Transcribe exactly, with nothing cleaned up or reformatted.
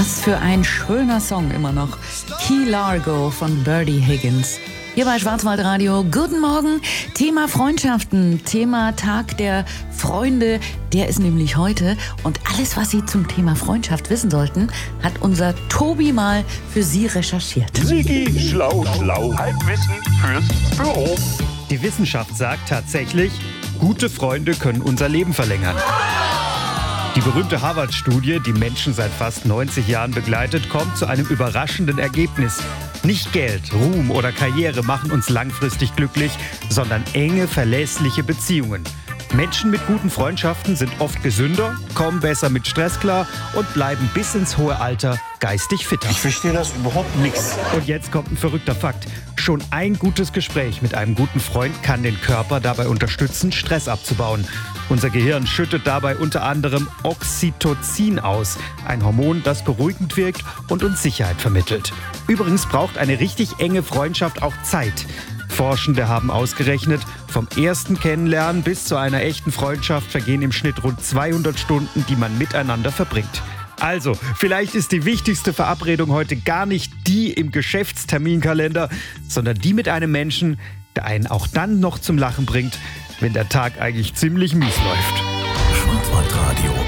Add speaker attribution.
Speaker 1: Was für ein schöner Song immer noch. Key Largo von Birdie Higgins. Hier bei Schwarzwaldradio. Guten Morgen. Thema Freundschaften. Thema Tag der Freunde. Der ist nämlich heute. Und alles, was Sie zum Thema Freundschaft wissen sollten, hat unser Tobi mal für Sie recherchiert.
Speaker 2: Sigi, schlau, schlau. Halbwissen fürs Büro.
Speaker 3: Die Wissenschaft sagt tatsächlich, gute Freunde können unser Leben verlängern. Die berühmte Harvard-Studie, die Menschen seit fast neunzig Jahren begleitet, kommt zu einem überraschenden Ergebnis. Nicht Geld, Ruhm oder Karriere machen uns langfristig glücklich, sondern enge, verlässliche Beziehungen. Menschen mit guten Freundschaften sind oft gesünder, kommen besser mit Stress klar und bleiben bis ins hohe Alter geistig fitter.
Speaker 2: Ich verstehe das überhaupt nichts.
Speaker 3: Und jetzt kommt ein verrückter Fakt. Schon ein gutes Gespräch mit einem guten Freund kann den Körper dabei unterstützen, Stress abzubauen. Unser Gehirn schüttet dabei unter anderem Oxytocin aus, ein Hormon, das beruhigend wirkt und uns Sicherheit vermittelt. Übrigens braucht eine richtig enge Freundschaft auch Zeit. Forschende haben ausgerechnet, vom ersten Kennenlernen bis zu einer echten Freundschaft vergehen im Schnitt rund zweihundert Stunden, die man miteinander verbringt. Also, vielleicht ist die wichtigste Verabredung heute gar nicht die im Geschäftsterminkalender, sondern die mit einem Menschen, der einen auch dann noch zum Lachen bringt, wenn der Tag eigentlich ziemlich mies läuft.
Speaker 4: Schwarzwaldradio.